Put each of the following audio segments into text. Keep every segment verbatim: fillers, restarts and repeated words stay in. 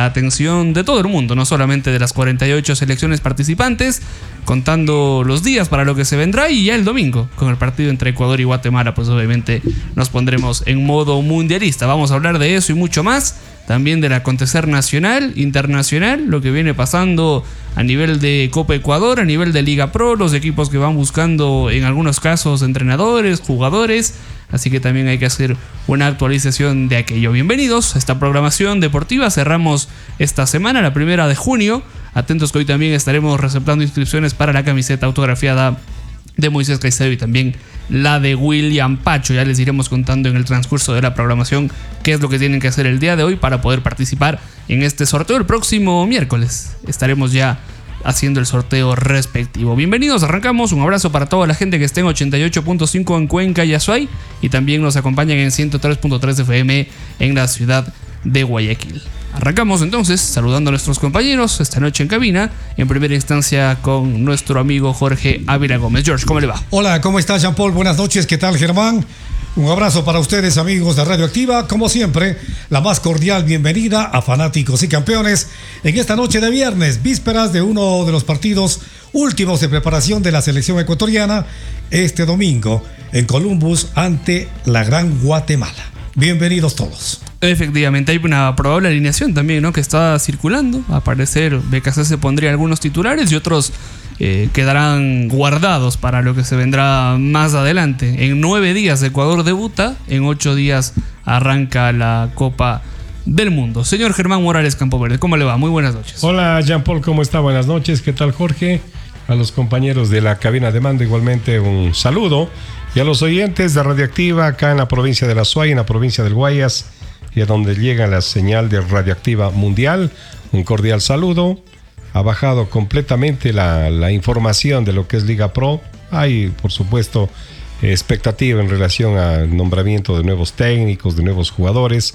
la atención de todo el mundo, no solamente de las cuarenta y ocho selecciones participantes, contando los días para lo que se vendrá, y ya el domingo, con el partido entre Ecuador y Guatemala, pues obviamente nos pondremos en modo mundialista. Vamos a hablar de eso y mucho más, también del acontecer nacional, internacional, lo que viene pasando a nivel de Copa Ecuador, a nivel de Liga Pro, los equipos que van buscando en algunos casos entrenadores, jugadores, así que también hay que hacer una actualización de aquello. Bienvenidos a esta programación deportiva, cerramos esta semana, la primera de junio, atentos que hoy también estaremos receptando inscripciones para la camiseta autografiada de Moisés Caicedo y también la de William Pacho. Ya les iremos contando en el transcurso de la programación qué es lo que tienen que hacer el día de hoy para poder participar en este sorteo. El próximo miércoles estaremos ya haciendo el sorteo respectivo. Bienvenidos, arrancamos. Un abrazo para toda la gente que esté en ochenta y ocho punto cinco en Cuenca y Azuay, y también nos acompañan en ciento tres punto tres F M en la ciudad de Guayaquil. Arrancamos entonces saludando a nuestros compañeros esta noche en cabina, en primera instancia con nuestro amigo Jorge Ávila Gómez. George, ¿cómo le va? Hola, ¿cómo estás, Jean Paul? Buenas noches, ¿qué tal, Germán? Un abrazo para ustedes, amigos de Radioactiva. Como siempre, la más cordial bienvenida a fanáticos y campeones en esta noche de viernes, vísperas de uno de los partidos últimos de preparación de la selección ecuatoriana, este domingo en Columbus ante la Gran Guatemala. Bienvenidos todos. Efectivamente, hay una probable alineación también, ¿no?, que está circulando. A parecer, B K C se pondría algunos titulares y otros eh, quedarán guardados para lo que se vendrá más adelante. En nueve días Ecuador debuta, en ocho días arranca la Copa del Mundo. Señor Germán Morales Campoverde, ¿cómo le va? Muy buenas noches. Hola, Jean Paul, ¿cómo está? Buenas noches. ¿Qué tal, Jorge? A los compañeros de la cabina de mando igualmente un saludo. Y a los oyentes de Radioactiva acá en la provincia de La Suay, en la provincia del Guayas, y a donde llega la señal de Radioactiva Mundial, un cordial saludo. Ha bajado completamente la, la información de lo que es Liga Pro. Hay, por supuesto, expectativa en relación al nombramiento de nuevos técnicos, de nuevos jugadores,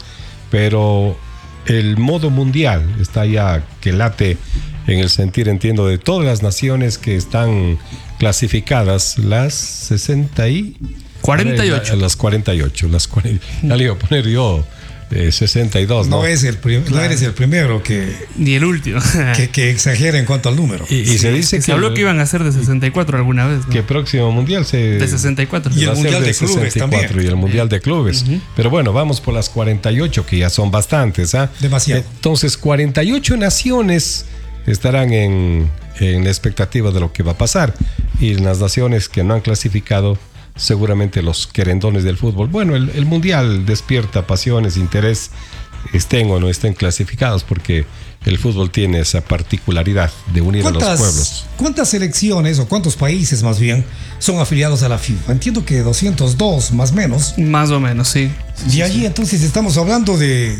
pero el modo mundial está ya que late en el sentir, entiendo, de todas las naciones que están clasificadas, las sesenta y... cuarenta y ocho. Las cuarenta y ocho. Las cuarenta, ya le iba a poner yo eh, sesenta y dos, ¿no? No, es el prim- claro. No eres el primero que... Ni el último. que, que exagera en cuanto al número. Y, y sí, se dice que... que... Se habló el, que iban a ser de sesenta y cuatro alguna vez, ¿no? Que próximo mundial se... De sesenta y cuatro. Y el mundial de, de clubes también. Y el mundial de clubes. Uh-huh. Pero bueno, vamos por las cuarenta y ocho, que ya son bastantes, ¿ah? ¿eh? Demasiado. Entonces, cuarenta y ocho naciones estarán en, en la expectativa de lo que va a pasar. Y las naciones que no han clasificado, seguramente los querendones del fútbol. Bueno, el, el mundial despierta pasiones, interés, estén o no estén clasificados, porque el fútbol tiene esa particularidad de unir a los pueblos. ¿Cuántas selecciones o cuántos países más bien son afiliados a la FIFA? Entiendo que doscientos dos, más o menos. Más o menos, sí. Y sí, allí sí. Entonces estamos hablando de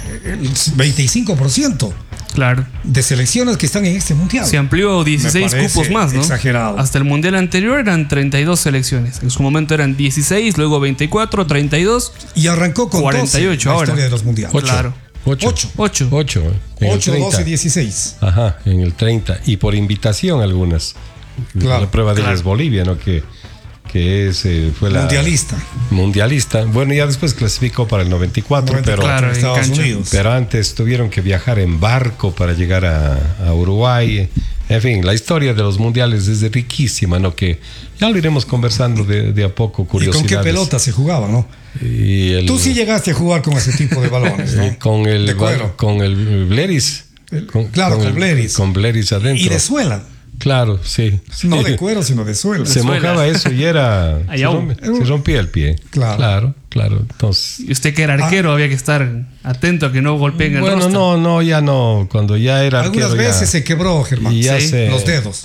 el veinticinco por ciento. Claro. De selecciones que están en este mundial. Se amplió dieciséis cupos más, ¿no? Exagerado. Hasta el mundial anterior eran treinta y dos selecciones. En su momento eran dieciséis, luego veinticuatro, treinta y dos. Y arrancó con cuarenta y ocho doce, ahora. La historia de los mundiales. Ocho. Claro. ocho. ocho. ocho. ocho. ocho, doce, dieciséis. Ajá, en el treinta. Y por invitación algunas. Claro, la prueba de claro. es Bolivia, ¿no? Que, que es, eh, fue la... Mundialista. Mundialista. Bueno, ya después clasificó para el noventa y cuatro, noventa y cuatro, pero... Claro, en Estados cancha. Unidos. Pero antes tuvieron que viajar en barco para llegar a, a Uruguay. En fin, la historia de los mundiales es riquísima, ¿no? Que ya lo iremos conversando de, de a poco, curiosidades. ¿Y con qué pelota se jugaba, no? Y el, Tú sí llegaste a jugar con ese tipo de balones, ¿no? eh, con el de cuero. Con el Bleris. Con, claro, con, con Bleris. Con Bleris adentro. Y de suela. Claro, sí. No de cuero, sino de suela. Se mojaba eso y era... se, rompe, se rompía el pie. Claro. Claro, claro. Entonces... Y usted que era arquero, ah. había que estar atento a que no golpeen el bueno, rostro. no, no, ya no. Cuando ya era Algunas arquero... veces ya, se quebró, Germán. Y ya ¿sí? se... Los dedos.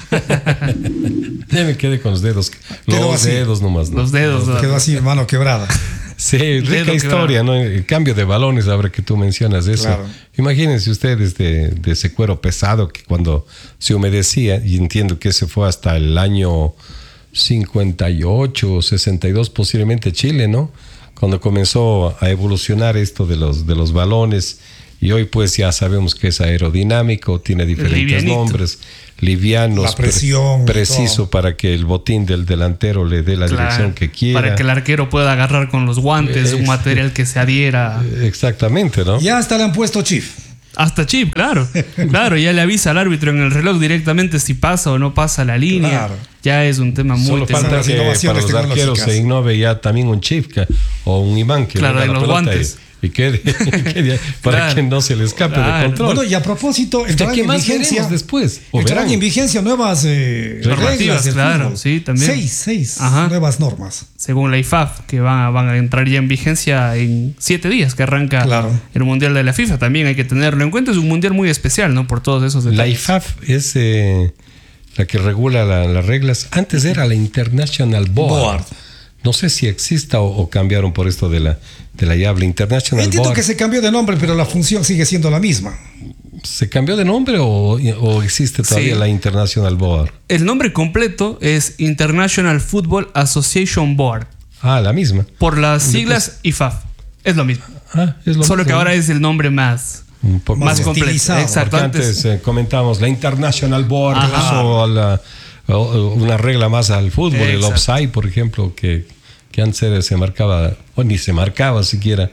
Ya me quedé con los dedos. Quedó Los así. dedos nomás. ¿no? Los dedos. Quedó no. así, mano quebrada. Sí, rica Dedo historia, quebrado. ¿no? El cambio de balones, ahora que tú mencionas eso. Claro. Imagínense ustedes de, de ese cuero pesado que cuando se humedecía, y entiendo que ese fue hasta el año cincuenta y ocho o sesenta y dos, posiblemente Chile, ¿no? Cuando comenzó a evolucionar esto de los, de los balones, y hoy pues ya sabemos que es aerodinámico, tiene diferentes Livianito. nombres, livianos, La presión, pre- preciso todo. Para que el botín del delantero le dé la Claro, dirección que quiera. para que el arquero pueda agarrar con los guantes Eh, un material que se adhiera. Exactamente, ¿no? Ya hasta le han puesto Chief. Hasta chip, claro. Claro, ya le avisa al árbitro en el reloj directamente si pasa o no pasa la línea. Claro. Ya es un tema muy Solo falta que para los arqueros se innove ya también un chip que, o un imán que claro, le da en la los pelota guantes. Y, y quede, quede para claro. que no se le escape Claro. de control. Bueno, y a propósito, entrarán ¿Qué en más vigencia veremos después? ¿O entrarán verán? en vigencia nuevas eh, Normativas, reglas del claro, fútbol. sí, también. Seis, seis Ajá. nuevas normas. Según la I F A F, que van a, van a entrar ya en vigencia en siete días, que arranca Claro. el Mundial de la FIFA. También hay que tenerlo en cuenta. Es un Mundial muy especial, ¿no? Por todos esos detalles. La I F A F es eh, la que regula la- las reglas. Antes era la International Board. Board. No sé si exista o, o cambiaron por esto de la, de la llave. International Entiendo Board. que se cambió de nombre, pero la función sigue siendo la misma. ¿Se cambió de nombre o, o existe todavía Sí. la International Board? El nombre completo es International Football Association Board. Ah, la misma. Por las siglas I F A F. Es lo mismo. Ah, es lo Solo mismo. que ahora es el nombre más, Un poco más más completo. estilizado. Exacto. Porque Antes, antes eh, comentábamos la International Board Ajá. puso la- o- una regla más al fútbol, el Exacto. offside, por ejemplo, que, que antes se marcaba, o ni se marcaba siquiera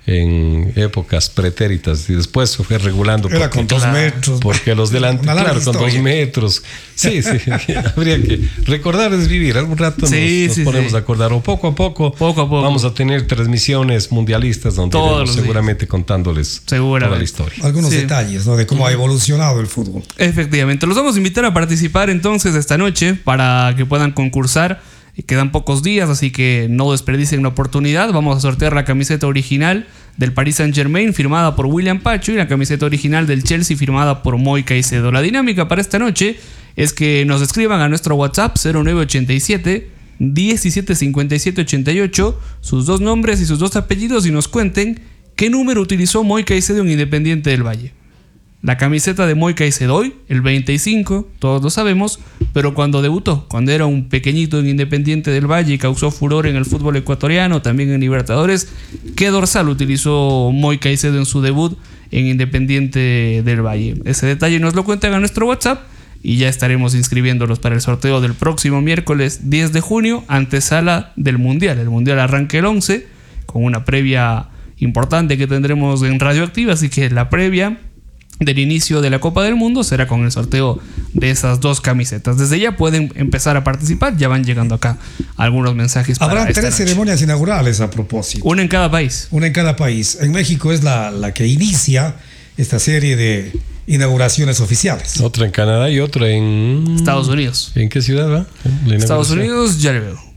en épocas pretéritas, y después se fue regulando. Era porque- con dos claro, metros. Porque los delanteros, Una larga claro, con dos historia. metros. Sí, sí. Habría que recordar es vivir. Algún rato nos, Sí, nos sí, ponemos sí. a acordar. O poco a poco, Poco a poco. vamos a tener transmisiones mundialistas donde Todos iremos los días. seguramente contándoles Seguramente. toda la historia. Algunos Sí. detalles, ¿no? De cómo ha evolucionado el fútbol. efectivamente. Los vamos a invitar a participar entonces esta noche para que puedan concursar. Y quedan pocos días, así que no desperdicien la oportunidad. Vamos a sortear la camiseta original del Paris Saint-Germain firmada por William Pacho y la camiseta original del Chelsea firmada por Moy Caicedo. La dinámica para esta noche es que nos escriban a nuestro WhatsApp cero nueve ochenta y siete diecisiete cincuenta y siete ochenta y ocho sus dos nombres y sus dos apellidos y nos cuenten qué número utilizó Moy Caicedo en Independiente del Valle. La camiseta de Moy Caicedo hoy, el veinticinco, todos lo sabemos, pero cuando debutó, cuando era un pequeñito en Independiente del Valle y causó furor en el fútbol ecuatoriano, también en Libertadores, ¿qué dorsal utilizó Moy Caicedo en su debut en Independiente del Valle? Ese detalle nos lo cuentan a nuestro WhatsApp y ya estaremos inscribiéndolos para el sorteo del próximo miércoles diez de junio, antesala del Mundial. El Mundial arranca el once, con una previa importante que tendremos en Radioactiva, así que la previa del inicio de la Copa del Mundo será con el sorteo de esas dos camisetas. Desde ya pueden empezar a participar, ya van llegando acá algunos mensajes para Habrán esta tres noche. ceremonias inaugurales a propósito. Una en cada país. Una en cada país. En México es la, la que inicia esta serie de inauguraciones oficiales. Otra en Canadá y otra en... Estados Unidos. ¿En qué ciudad va? La Estados inauguración. Unidos, ya le veo.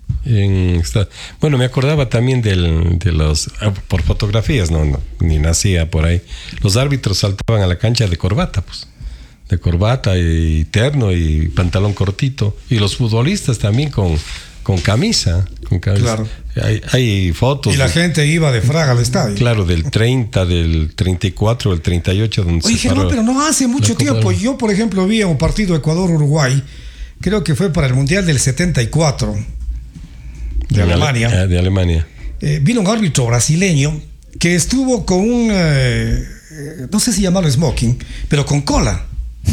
En esta- bueno, me acordaba también del, de los... ah, por fotografías, no, no, ni nacía por ahí. Los árbitros saltaban a la cancha de corbata, pues. De corbata y terno y pantalón cortito. Y los futbolistas también con, con camisa. Con camisa. Claro. Hay, hay fotos. Y la de- gente iba de fraga al estadio. Claro, del treinta, del treinta y cuatro, del treinta y ocho, donde Oye, se Germán, paró pero no hace mucho la Copa tiempo. del- Yo, por ejemplo, vi un partido Ecuador-Uruguay. Creo que fue para el Mundial del setenta y cuatro de Ale- Alemania. ah, de Alemania. Eh, vino un árbitro brasileño que estuvo con un, eh, eh, no sé si llamarlo smoking, pero con cola.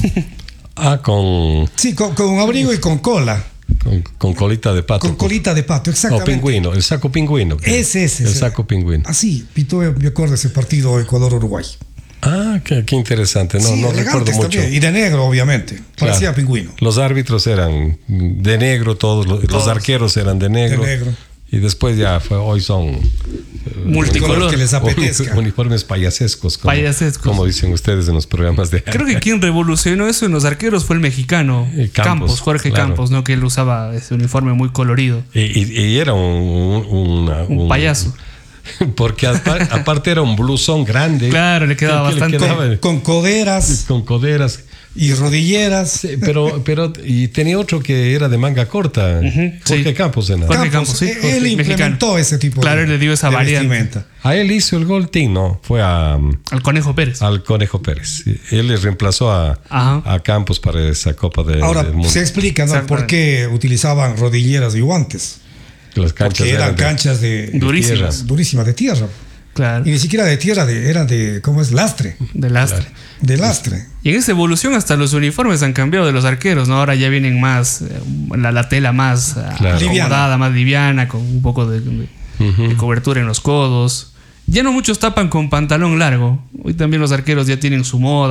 Ah, con, Sí, con, con un abrigo y con cola. con, con colita de pato. Con colita de pato, O exactamente. pingüino, el saco pingüino. que- Ese, ese, El ese. saco pingüino. Así, pitó, me acuerdo ese partido Ecuador-Uruguay. Ah, qué, qué interesante. No, Sí, no elegantes recuerdo mucho. también. Y de negro, obviamente. Parecía Claro. pingüino. Los árbitros eran de negro, todos los, los Todos. arqueros eran de negro. De negro. Y después ya fue, hoy son eh, Multicolor. Que les apetezca. uniformes payasescos, como, Payasescos. como dicen ustedes en los programas de Creo que quien revolucionó eso en los arqueros fue el mexicano Eh, Campos, Campos, Jorge claro. Campos, ¿no? Que él usaba ese uniforme muy colorido. Y, y- y era un, un, una- Un payaso. Porque apa- aparte era un blusón grande. Claro, le quedaba que- que bastante- quedaba Con coderas con coderas. y rodilleras. Sí, pero, pero, y tenía otro que era de manga corta. Jorge sí. Campos era. Jorge Campos, sí, eh, Jorge, él mexicano. implementó ese tipo Claro, de, él le dio esa de variante. vestimenta. A él hizo el gol Tim, no, fue a, Al Conejo Pérez. al Conejo Pérez. Él le reemplazó a, Ajá. a Campos para esa Copa de, Ahora, del Mundo. se explica, ¿no? Exactamente. por qué utilizaban rodilleras y guantes. Las canchas Porque eran eran de- canchas de, Durísimas. tierra. durísimas de tierra. Claro, Y ni siquiera de tierra, de, eran de, ¿cómo es? Lastre. de lastre. De lastre. Y en esa evolución hasta los uniformes han cambiado de los arqueros, ¿no? Ahora ya vienen más, eh, la, la tela más eh, Claro. acomodada, más liviana, con un poco de, de- Ujú. de cobertura en los codos. Ya no muchos tapan con pantalón largo. Hoy también los arqueros ya tienen su moda.